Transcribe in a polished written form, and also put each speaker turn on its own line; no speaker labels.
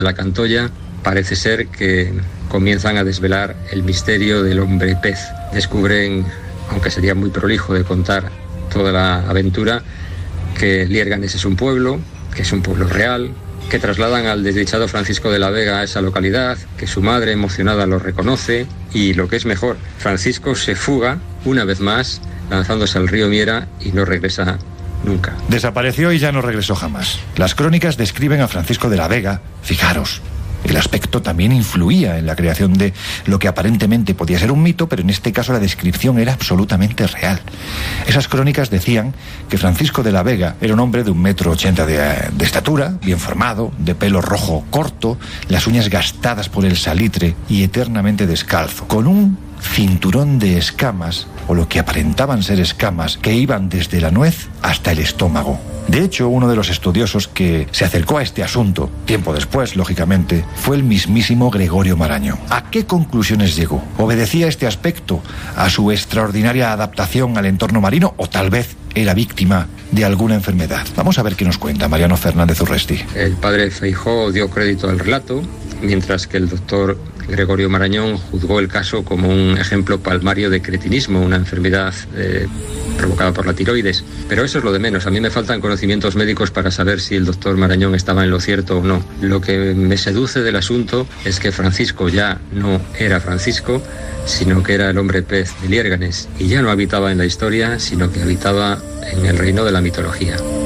La Cantoya parece ser que comienzan a desvelar el misterio del hombre pez. Descubren, aunque sería muy prolijo de contar toda la aventura, que Liérganes es un pueblo, que es un pueblo real, que trasladan al desdichado Francisco de la Vega a esa localidad, que su madre emocionada lo reconoce y, lo que es mejor, Francisco se fuga una vez más lanzándose al río Miera y no regresa nunca.
Desapareció y ya no regresó jamás. Las crónicas describen a Francisco de la Vega, fijaros, el aspecto también influía en la creación de lo que aparentemente podía ser un mito, pero en este caso la descripción era absolutamente real. Esas crónicas decían que Francisco de la Vega era un hombre de 1,80 m de estatura, bien formado, de pelo rojo corto, las uñas gastadas por el salitre y eternamente descalzo, con un cinturón de escamas, o lo que aparentaban ser escamas, que iban desde la nuez hasta el estómago. De hecho, uno de los estudiosos que se acercó a este asunto, tiempo después, lógicamente, fue el mismísimo Gregorio Marañón. ¿A qué conclusiones llegó? ¿Obedecía este aspecto a su extraordinaria adaptación al entorno marino o tal vez era víctima de alguna enfermedad? Vamos a ver qué nos cuenta Mariano Fernández Urresti.
El padre Feijóo dio crédito al relato, mientras que el doctor Gregorio Marañón juzgó el caso como un ejemplo palmario de cretinismo, una enfermedad provocada por la tiroides. Pero eso es lo de menos. A mí me faltan conocimientos médicos para saber si el doctor Marañón estaba en lo cierto o no. Lo que me seduce del asunto es que Francisco ya no era Francisco, sino que era el hombre pez de Liérganes, y ya no habitaba en la historia, sino que habitaba en el reino de la mitología.